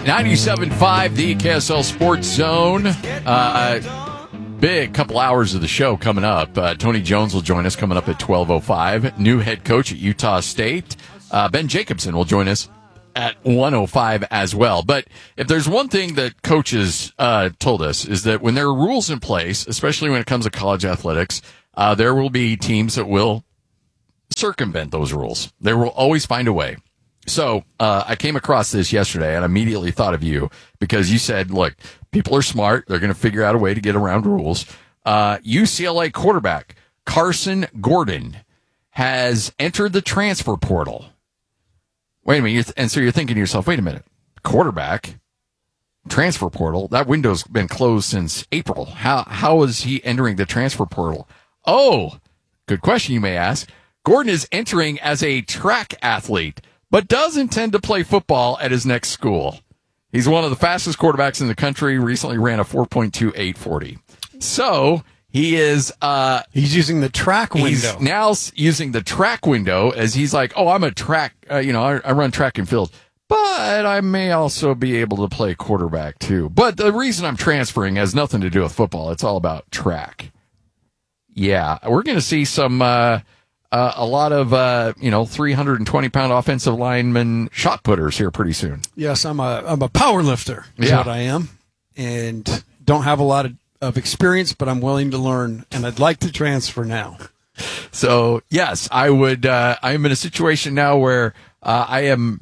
97.5, the KSL Sports Zone. Big couple hours of the show coming up. Tony Jones will join us coming up at 12:05. New head coach at Utah State. Ben Jacobson will join us at 1:05 as well. But if there's one thing that coaches told us is that when there are rules in place, especially when it comes to college athletics, there will be teams that will circumvent those rules. They will always find a way. So I came across this yesterday and immediately thought of you because you said, look, people are smart. They're going to figure out a way to get around rules. UCLA quarterback Carson Gordon has entered the transfer portal. Wait a minute. And so you're thinking to yourself, wait a minute, quarterback, transfer portal, that window's been closed since April. How is he entering the transfer portal? Oh, good question, you may ask. Gordon is entering as a track athlete, but does intend to play football at his next school. He's one of the fastest quarterbacks in the country, recently ran a 4.28 40. So he is, he's using the track window. He's now using the track window as he's like, oh, I'm a track, I run track and field, but I may also be able to play quarterback too. But the reason I'm transferring has nothing to do with football. It's all about track. Yeah, we're going to see some, a lot of, 320-pound offensive lineman shot putters here pretty soon. Yes, I'm a power lifter is what I am, and don't have a lot of experience, but I'm willing to learn, and I'd like to transfer now. So, yes, I would, I'm in a situation now where, I am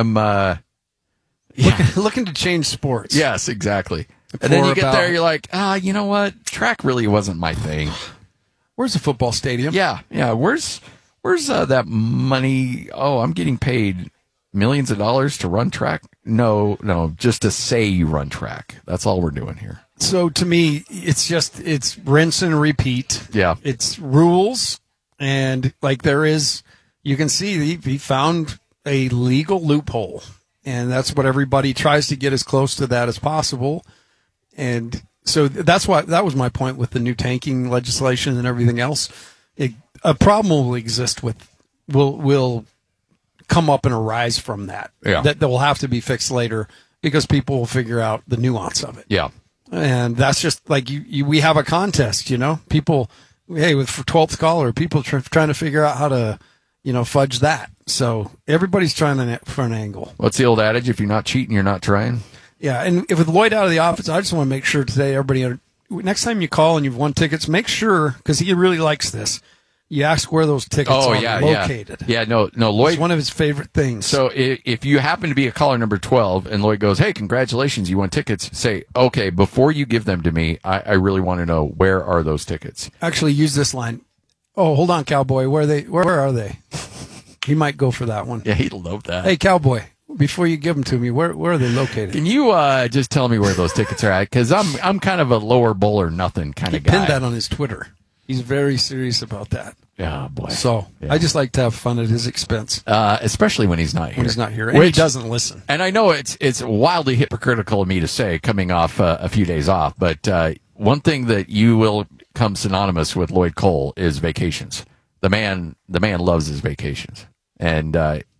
looking to change sports. Yes, exactly. And then you get there, you're like, you know what? Track really wasn't my thing. Where's the football stadium? Yeah. Where's that money? Oh, I'm getting paid millions of dollars to run track. No, just to say you run track. That's all we're doing here. So to me, it's rinse and repeat. Yeah. It's rules, and like you can see he found a legal loophole, and that's what everybody tries to get as close to that as possible. And so that was my point with the new tanking legislation and everything else. A problem will exist will come up and arise from that. Yeah. That will have to be fixed later because people will figure out the nuance of it. Yeah. And that's just like we have a contest, people, for 12th caller, people trying to figure out how to, fudge that. So everybody's trying for an angle. What's the old adage? If you're not cheating, you're not trying. Yeah, and with Lloyd out of the office, I just want to make sure today, everybody, next time you call and you've won tickets, make sure, because he really likes this, you ask where those tickets are located. Yeah, no, Lloyd. It's one of his favorite things. So if you happen to be a caller number 12 and Lloyd goes, hey, congratulations, you won tickets, say, okay, before you give them to me, I really want to know, where are those tickets? Actually, use this line. Oh, hold on, Cowboy. Where are they? He might go for that one. Yeah, he'd love that. Hey, Cowboy. Before you give them to me, where are they located? Can you just tell me where those tickets are at? Because I'm kind of a lower bowl or nothing kind of guy. He pinned that on his Twitter. He's very serious about that. Yeah, boy. So I just like to have fun at his expense, especially when he's not here. When he's not here, and he doesn't listen. And I know it's wildly hypocritical of me to say, coming off a few days off, but one thing that you will come synonymous with Lloyd Cole is vacations. The man loves his vacations, and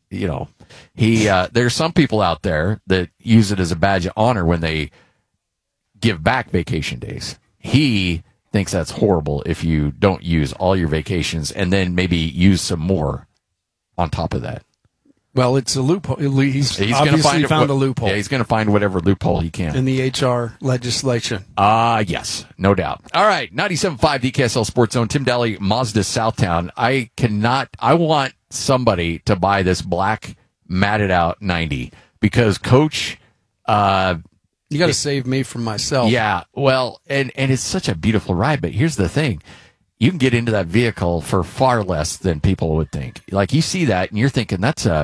there's some people out there that use it as a badge of honor when they give back vacation days. He thinks that's horrible if you don't use all your vacations and then maybe use some more on top of that. Well, it's a loophole. He's obviously found a loophole. Yeah, he's going to find whatever loophole he can. In the HR legislation. Yes, no doubt. All right, 97.5 DKSL Sports Zone. Tim Daly, Mazda Southtown. I want somebody to buy this black matted out 90 because Coach... you got to save me from myself. Yeah, well, and it's such a beautiful ride, but here's the thing. You can get into that vehicle for far less than people would think. Like, you see that and you're thinking that's a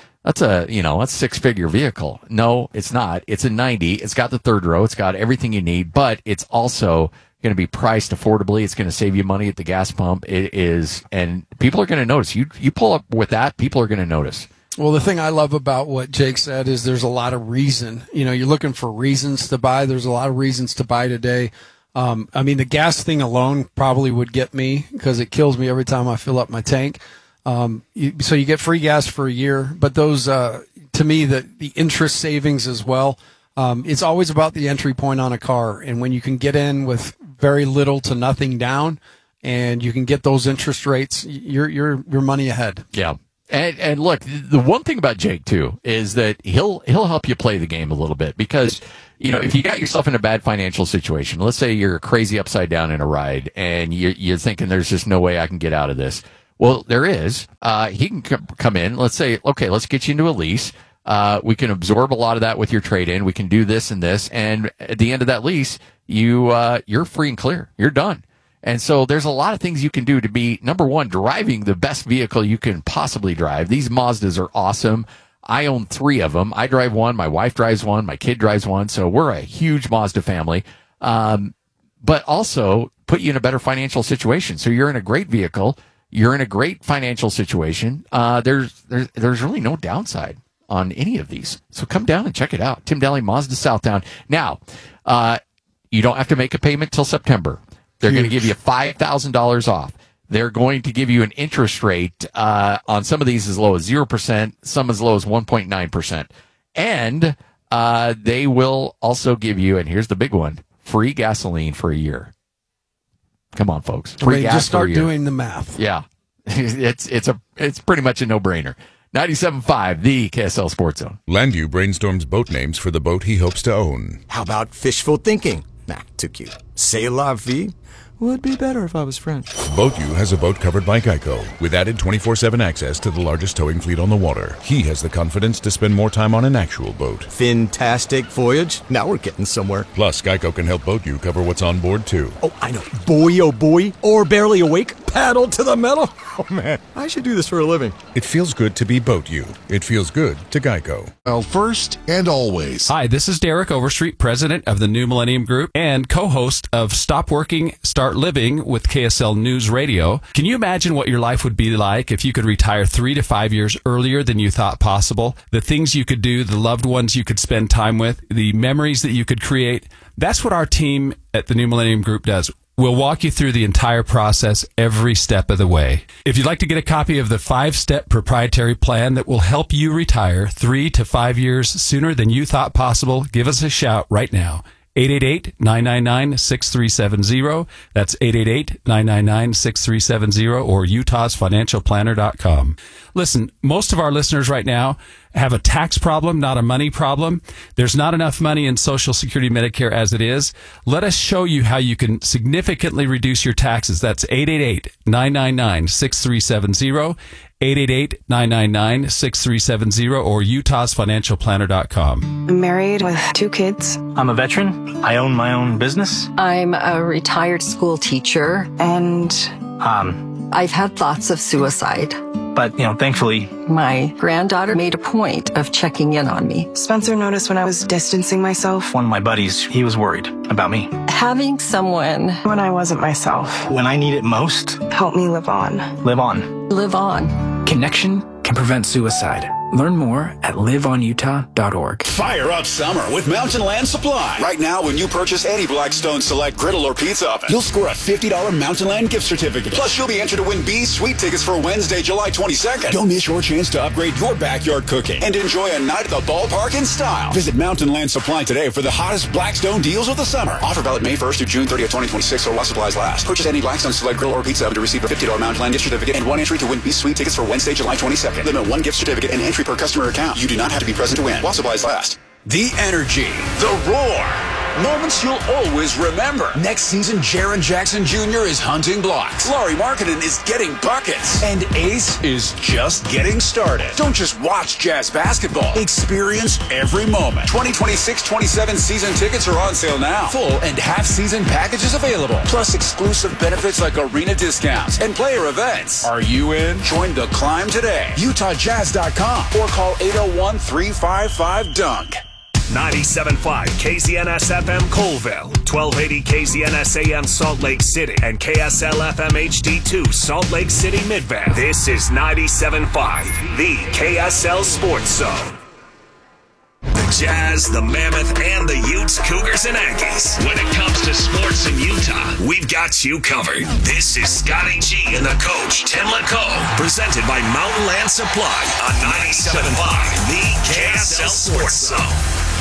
six-figure vehicle. No, it's not. It's a 90. It's got the third row. It's got everything you need, but it's also going to be priced affordably. It's going to save you money at the gas pump. It is, and people are going to notice. You pull up with that, people are going to notice. Well, the thing I love about what Jake said is there's a lot of reason. You're looking for reasons to buy. There's a lot of reasons to buy today. The gas thing alone probably would get me because it kills me every time I fill up my tank. So you get free gas for a year, but those to me, the interest savings as well. It's always about the entry point on a car. And when you can get in with very little to nothing down and you can get those interest rates, you're money ahead. Yeah. And look, the one thing about Jake too is that he'll help you play the game a little bit, because, if you got yourself in a bad financial situation, let's say you're crazy upside down in a ride and you're thinking there's just no way I can get out of this. Well, there is. He can come in. Let's say, okay, let's get you into a lease. We can absorb a lot of that with your trade-in. We can do this and this. And at the end of that lease, you're free and clear. You're done. And so there's a lot of things you can do to be, number one, driving the best vehicle you can possibly drive. These Mazdas are awesome. I own 3 of them. I drive one. My wife drives one. My kid drives one. So we're a huge Mazda family. But also put you in a better financial situation. So you're in a great vehicle. You're in a great financial situation. There's really no downside on any of these. So come down and check it out. Tim Daly, Mazda Southtown. Now, you don't have to make a payment till September. They're going to give you $5,000 off. They're going to give you an interest rate on some of these as low as 0%, some as low as 1.9%. And they will also give you, and here's the big one, free gasoline for a year. Come on, folks. Free gas just start for a year. doing the math. Yeah. It's pretty much a no-brainer. 97.5, the KSL Sports Zone. Landview brainstorms boat names for the boat he hopes to own. How about fishful thinking? Nah, too cute. C'est la vie? Would be better if I was French. BoatU has a boat covered by Geico, with added 24/7 access to the largest towing fleet on the water. He has the confidence to spend more time on an actual boat. Fantastic voyage. Now we're getting somewhere. Plus, Geico can help BoatU cover what's on board, too. Oh, I know. Boy, oh boy. Or barely awake. Paddle to the metal. Oh, man. I should do this for a living. It feels good to be BoatU. It feels good to Geico. Well, first and always. Hi, this is Derek Overstreet, president of the New Millennium Group and co-host of Stop Working, Start Living with KSL News Radio. Can you imagine what your life would be like if you could retire 3 to 5 years earlier than you thought possible? The things you could do, the loved ones you could spend time with, the memories that you could create. That's what our team at the New Millennium Group does. We'll walk you through the entire process every step of the way. If you'd like to get a copy of the 5-step proprietary plan that will help you retire 3 to 5 years sooner than you thought possible, give us a shout right now. 888-999-6370. That's 888-999-6370 or utahsfinancialplanner.com. Listen, most of our listeners right now have a tax problem, not a money problem. There's not enough money in Social Security Medicare as it is. Let us show you how you can significantly reduce your taxes. That's 888-999-6370. 888-999-6370 or utahsfinancialplanner.com. I'm married with 2 kids. I'm a veteran. I own my own business. I'm a retired school teacher. And I've had thoughts of suicide. But, thankfully, my granddaughter made a point of checking in on me. Spencer noticed when I was distancing myself. one of my buddies, he was worried about me. Having someone When I wasn't myself. When I need it most, Help me live on. live on. live on. Connection can prevent suicide. Learn more at liveonutah.org. Fire up summer with Mountain Land Supply. Right now, when you purchase any Blackstone Select griddle or pizza oven, you'll score a $50 Mountain Land gift certificate. Plus, you'll be entered to win B's Sweet tickets for Wednesday, July 22nd. Don't miss your chance to upgrade your backyard cooking and enjoy a night at the ballpark in style. Visit Mountain Land Supply today for the hottest Blackstone deals of the summer. Offer valid May 1st through June 30th, 2026, or while supplies last. Purchase any Blackstone Select griddle or pizza oven to receive a $50 Mountain Land gift certificate and 1 entry to win B's Sweet tickets for Wednesday, July 22nd. Limit 1 gift certificate and entry per customer account. You do not have to be present to win while supplies last. The energy, the roar, moments you'll always remember. Next season, Jaren Jackson Jr. is hunting blocks. Laurie Markkinen is getting buckets. And Ace is just getting started. Don't just watch Jazz basketball. Experience every moment. 2026-27 season tickets are on sale now. Full and half-season packages available. Plus exclusive benefits like arena discounts and player events. Are you in? Join the climb today. UtahJazz.com or call 801-355-DUNK. 97.5 KZNS FM Colville, 1280 KZNS AM Salt Lake City, and KSL FM HD2 Salt Lake City Midvale. This is 97.5, the KSL Sports Zone. The Jazz, the Mammoth, and the Utes, Cougars, and Aggies. When it comes to sports in Utah, we've got you covered. This is Scotty G and the coach, Tim LaCoe, presented by Mountain Land Supply on 97.5, the KSL Sports Zone.